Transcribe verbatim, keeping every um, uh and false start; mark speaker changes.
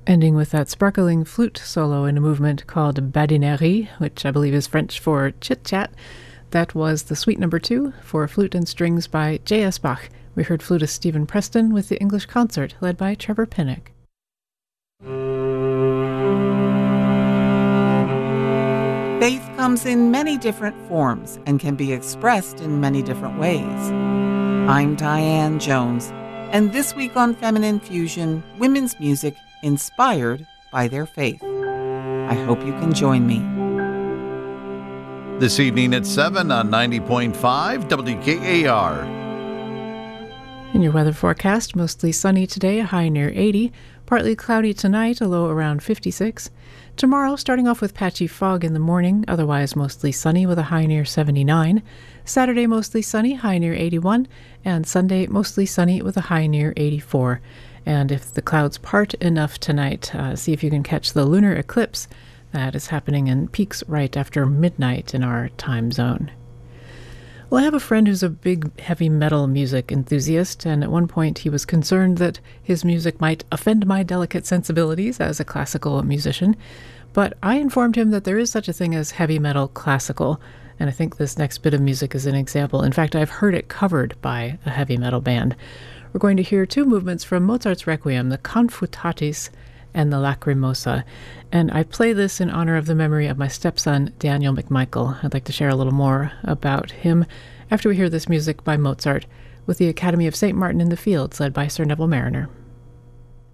Speaker 1: Ending with that sparkling flute solo in a movement called badinerie, which I believe is French for chit-chat. That was the suite number two for flute and strings by J S. Bach. We heard flutist Stephen Preston with the English Concert, led by Trevor Pinnock.
Speaker 2: Faith comes in many different forms and can be expressed in many different ways. I'm Diane Jones, and this week on Feminine Fusion, women's music inspired by their faith. I hope you can join me.
Speaker 3: This evening at seven on ninety point five W K A R.
Speaker 1: In your weather forecast, mostly sunny today, a high near eighty. Partly cloudy tonight, a low around fifty-six. Tomorrow, starting off with patchy fog in the morning, otherwise mostly sunny with a high near seventy-nine. Saturday, mostly sunny, high near eighty-one. And Sunday, mostly sunny with a high near eighty-four. And if the clouds part enough tonight, uh, see if you can catch the lunar eclipse that is happening and peaks right after midnight in our time zone. Well, I have a friend who's a big heavy metal music enthusiast, and at one point he was concerned that his music might offend my delicate sensibilities as a classical musician, but I informed him that there is such a thing as heavy metal classical, and I think this next bit of music is an example. In fact, I've heard it covered by a heavy metal band. We're going to hear two movements from Mozart's Requiem, the Confutatis and the Lacrimosa, and I play this in honor of the memory of my stepson, Daniel McMichael. I'd like to share a little more about him after we hear this music by Mozart with the Academy of Saint Martin in the Fields, led by Sir Neville Mariner.